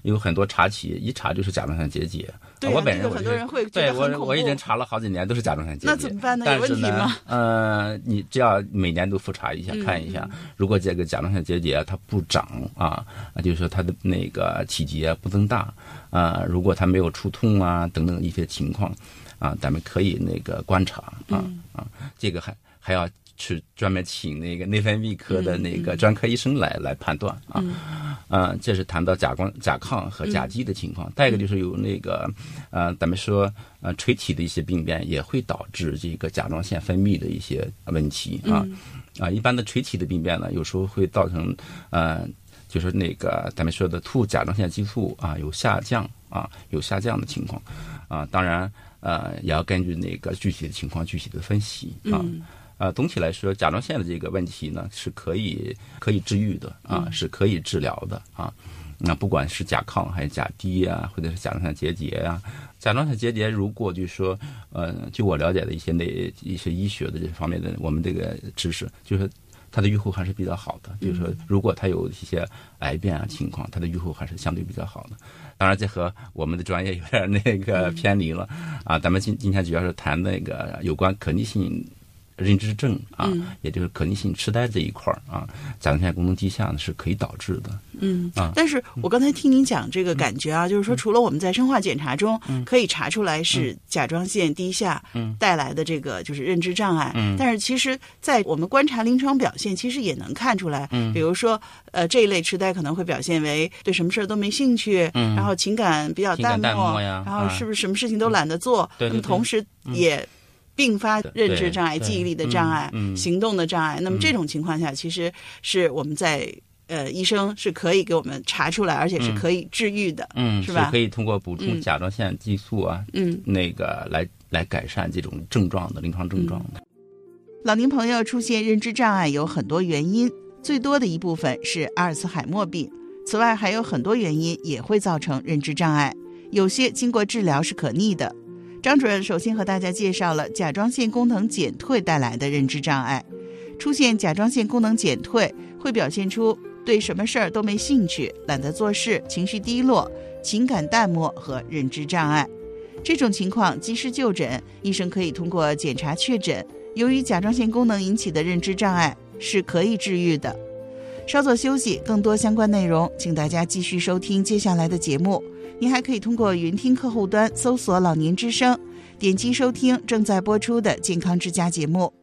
有很多查起一查就是甲状腺结节。 对、 我本人很多人会觉对得很恐怖。 我已经查了好几年都是甲状腺结节。 那怎么办呢？有问题吗？ 你只要每年都复查一下，看一下，如果这个甲状腺结节它不长就是说它的那个体积不增大如果它没有出痛等等一些情况咱们可以那个观察这个还要去专门请那个内分泌科的那个专科医生来判断这是谈到甲亢和甲基的情况。再一个就是有那个咱们说垂体的一些病变也会导致这个甲状腺分泌的一些问题一般的垂体的病变呢，有时候会造成就是那个咱们说的兔甲状腺激素有下降的情况当然也要根据那个具体的情况具体的分析总体来说，甲状腺的这个问题呢是可以治愈的是可以治疗的那不管是甲亢还是甲低或者是甲状腺结节甲状腺结节如果就是说据我了解的一些医学的这方面的我们这个知识，就是它的预后还是比较好的，就是说如果它有一些癌变情况，它的预后还是相对比较好的。当然这和我们的专业有点那个偏离了咱们今天主要是谈那个有关可逆性认知症也就是可逆性痴呆这一块甲状腺功能低下呢是可以导致的但是我刚才听您讲这个感觉就是说除了我们在生化检查中可以查出来是甲状腺低下带来的这个就是认知障碍但是其实在我们观察临床表现其实也能看出来比如说这一类痴呆可能会表现为对什么事都没兴趣然后情感比较淡漠然后是不是什么事情都懒得做那么同时也并发认知障碍、记忆力的障碍、行动的障碍。那么这种情况下，其实是我们在医生是可以给我们查出来，而且是可以治愈的，是吧？ 是可以通过补充甲状腺激素那个来改善这种症状的临床症状的。 老年朋友出现认知障碍有很多原因，最多的一部分是阿尔茨海默病。此外，还有很多原因也会造成认知障碍，有些经过治疗是可逆的。张主任首先和大家介绍了甲状腺功能减退带来的认知障碍。出现甲状腺功能减退会表现出对什么事儿都没兴趣、懒得做事、情绪低落、情感淡漠和认知障碍。这种情况及时就诊，医生可以通过检查确诊，由于甲状腺功能引起的认知障碍是可以治愈的。稍作休息，更多相关内容请大家继续收听接下来的节目。您还可以通过云听客户端搜索老年之声，点击收听正在播出的健康之家节目。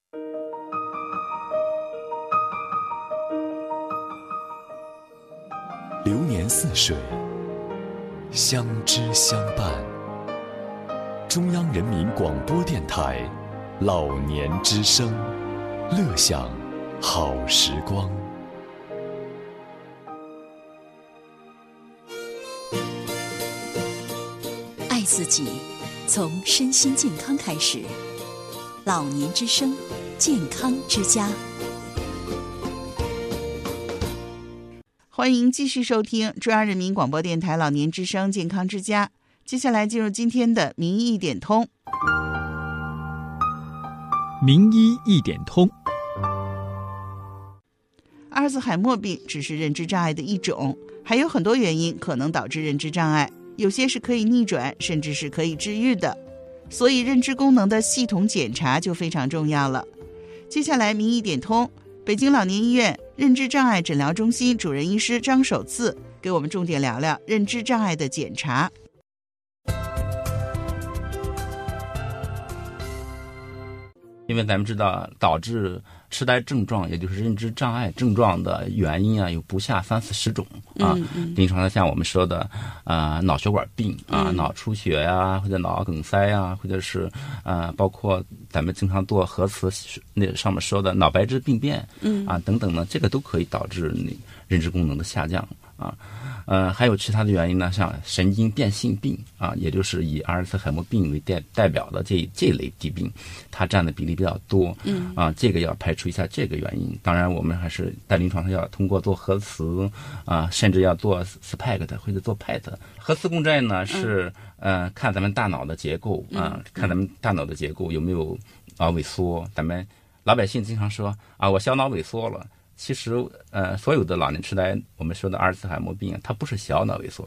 流年似水，相知相伴。中央人民广播电台老年之声，乐享好时光。 爱自己，从身心健康开始。老年之声，健康之家。 欢迎继续收听中央人民广播电台老年之声健康之家。接下来进入今天的名医一点通。 名医一点通。 阿尔茨海默病只是认知障碍的一种，还有很多原因可能导致认知障碍，有些是可以逆转，甚至是可以治愈的。所以认知功能的系统检查就非常重要了。接下来名医点通，北京老年医院认知障碍诊疗中心主任医师张守次给我们重点聊聊认知障碍的检查。 因为咱们知道导致痴呆症状也就是认知障碍症状的原因有不下30-40种临床上像我们说的脑血管病脑出血或者脑梗塞或者是包括咱们经常做核磁那上面说的脑白质病变等等呢，这个都可以导致认知功能的下降还有其他的原因呢，像神经变性病也就是以阿尔茨海默病为代表的这类疾病，它占的比例比较多这个要排除一下这个原因。当然我们还是在临床上要通过做核磁甚至要做 SPECT 或者做 PET。 核磁共振呢是看咱们大脑的结构看咱们大脑的结构有没有萎缩。咱们老百姓经常说我小脑萎缩了，其实所有的老年痴呆我们说的阿尔茨海默病它不是小脑萎缩，